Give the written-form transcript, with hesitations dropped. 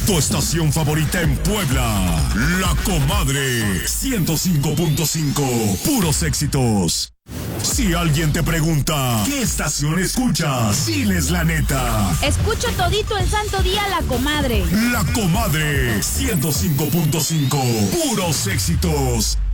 Tu estación favorita en Puebla. La Comadre. 105.5. Puros éxitos. Si alguien te pregunta, ¿qué estación escuchas? Diles la neta. Escucho todito el santo día La Comadre. La Comadre. 105.5. Puros éxitos.